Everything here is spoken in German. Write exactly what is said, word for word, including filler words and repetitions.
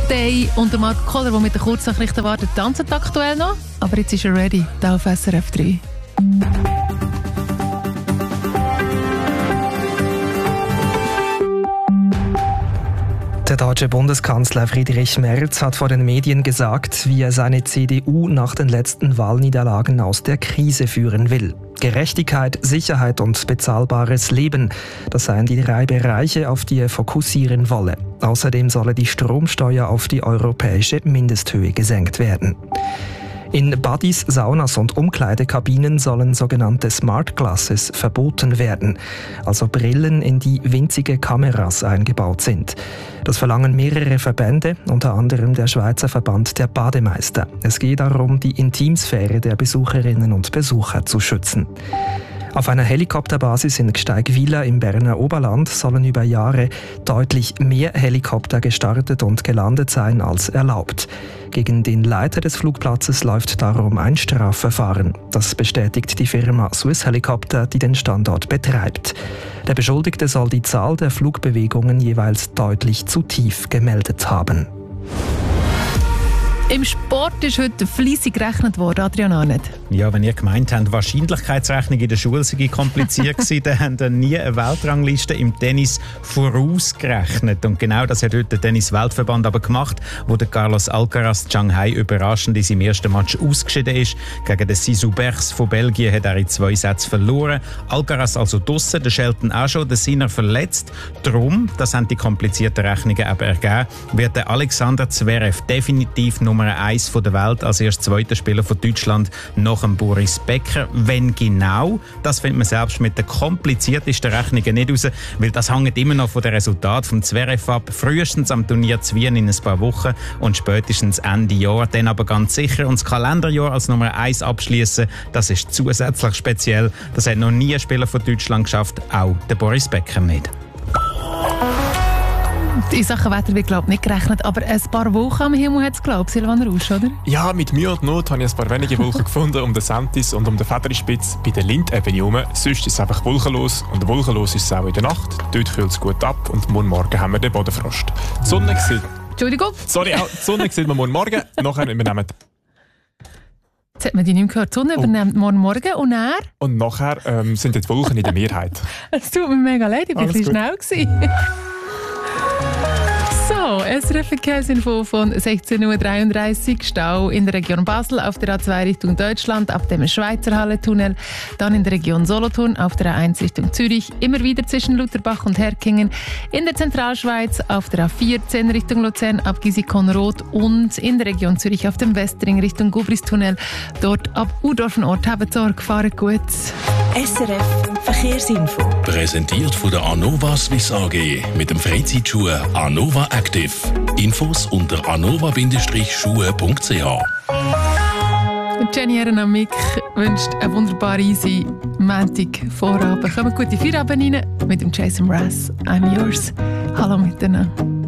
Day und der Marc Koller, der mit den Kurznachrichten wartet, tanzen aktuell noch. Aber jetzt ist er ready, da auf S R F drei. Der deutsche Bundeskanzler Friedrich Merz hat vor den Medien gesagt, wie er seine C D U nach den letzten Wahlniederlagen aus der Krise führen will. Gerechtigkeit, Sicherheit und bezahlbares Leben, das seien die drei Bereiche, auf die er fokussieren wolle. Außerdem solle die Stromsteuer auf die europäische Mindesthöhe gesenkt werden. In Buddies, Saunas und Umkleidekabinen sollen sogenannte Smart Glasses verboten werden, also Brillen, in die winzige Kameras eingebaut sind. Das verlangen mehrere Verbände, unter anderem der Schweizer Verband der Bademeister. Es geht darum, die Intimsphäre der Besucherinnen und Besucher zu schützen. Auf einer Helikopterbasis in Gsteigwiller im Berner Oberland sollen über Jahre deutlich mehr Helikopter gestartet und gelandet sein als erlaubt. Gegen den Leiter des Flugplatzes läuft darum ein Strafverfahren. Das bestätigt die Firma Swiss Helicopter, die den Standort betreibt. Der Beschuldigte soll die Zahl der Flugbewegungen jeweils deutlich zu tief gemeldet haben. Im Sport ist heute fleissig gerechnet worden, Adrian Arnett. Ja, wenn ihr gemeint habt, Wahrscheinlichkeitsrechnung in der Schule sei kompliziert gewesen, dann habt ihr nie eine Weltrangliste im Tennis vorausgerechnet. Und genau das hat heute der Tennis-Weltverband aber gemacht, wo der Carlos Alcaraz Shanghai überraschend in seinem ersten Match ausgeschieden ist. Gegen den Sisou Bergs von Belgien hat er in zwei Sätzen verloren. Alcaraz also draussen, der Shelton auch schon, der Sinner verletzt. Darum, das haben die komplizierten Rechnungen aber ergeben, wird der Alexander Zverev definitiv Nummer eins der Welt als erst zweiter Spieler von Deutschland nach dem Boris Becker. Wenn genau, das findet man selbst mit den kompliziertesten Rechnungen nicht raus, weil das hängt immer noch von den Resultaten vom Zverev ab. Frühestens am Turnier zu Wien in ein paar Wochen und spätestens Ende Jahr. Dann aber ganz sicher. Und das Kalenderjahr als Nummer eins abschließen, das ist zusätzlich speziell. Das hat noch nie ein Spieler von Deutschland geschafft, auch der Boris Becker nicht. In Sachen Wetter wird, glaube ich, nicht gerechnet, aber ein paar Wolken am Himmel hat es, glaube ich, Silvan Rausch, oder? Ja, mit Mühe und Not habe ich ein paar wenige Wolken gefunden um den Sentis und um den Federspitz bei der Lindebene herum. Sonst ist es einfach wolkenlos und wolkenlos ist es auch in der Nacht. Dort kühlt es gut ab und morgen Morgen haben wir den Bodenfrost. Die Sonne sieht... Entschuldigung? Sorry, die Sonne sieht man morgen Morgen. Nachher übernehmen... Jetzt hat man die nicht mehr gehört. Die Sonne übernimmt morgen Morgen und er? Und nachher ähm, sind die Wolken in der Mehrheit. Es tut mir mega leid, ich war ein bisschen schnell gewesen. So, S R F Verkehrsinfo von sechzehn Uhr dreiunddreißig. Stau in der Region Basel auf der A zwei Richtung Deutschland ab dem Schweizerhalle-Tunnel. Dann in der Region Solothurn auf der A eins Richtung Zürich. Immer wieder zwischen Lutherbach und Herkingen. In der Zentralschweiz auf der A vierzehn Richtung Luzern ab Gisikon-Roth. Und in der Region Zürich auf dem Westring Richtung Gubristunnel. Dort ab Udorfen-Ort. Habt Sorge, fahrt gut. S R F Verkehrsinfo. Präsentiert von der Anova Swiss A G mit dem Freizeitschuh Anova Active. Infos unter anova Bindestrich-schuhe punkt c h. Jenny Ehrenamik wünscht eine wunderbare easy Montag Vorabend. Kommen gute Feierabend rein mit dem Jason Mraz. I'm yours. Hallo miteinander.